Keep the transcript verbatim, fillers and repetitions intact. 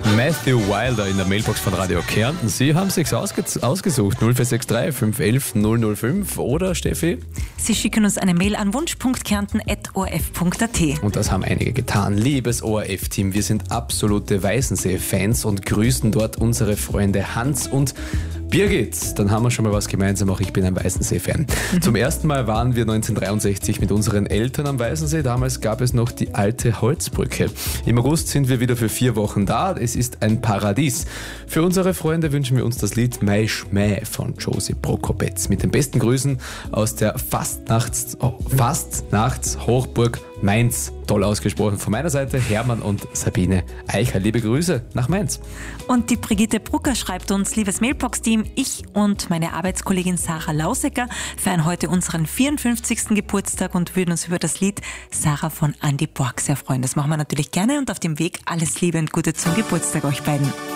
Matthew Wilder in der Mailbox von Radio Kärnten. Sie haben sich's ausge- ausgesucht. null vier sechs drei fünf eins eins null null fünf. Oder, Steffi? Sie schicken uns eine Mail an wunsch punkt kärnten at o r f punkt a t. Und das haben einige getan. Liebes O R F-Team, wir sind absolute Weißensee-Fans und grüßen dort unsere Freunde Hans und Birgit. Dann haben wir schon mal was gemeinsam, auch ich bin ein Weißensee-Fan. Mhm. Zum ersten Mal waren wir neunzehnhundertdreiundsechzig mit unseren Eltern am Weißensee. Damals gab es noch die alte Holzbrücke. Im August sind wir wieder für vier Wochen da. Es ist ein Paradies. Für unsere Freunde wünschen wir uns das Lied Mai Schmäh von Josie Prokopetz. Mit den besten Grüßen aus der Fastnachts, oh, Fastnachts-Hochburg Mainz. Toll ausgesprochen von meiner Seite, Hermann und Sabine Eicher. Liebe Grüße nach Mainz. Und die Brigitte Brucker schreibt uns: Liebes Mailbox-Team, ich und meine Arbeitskollegin Sarah Lausecker feiern heute unseren vierundfünfzigsten Geburtstag und würden uns über das Lied Sarah von Andy Borg sehr freuen. Das machen wir natürlich gerne und auf dem Weg alles Liebe und Gute zum Geburtstag euch beiden.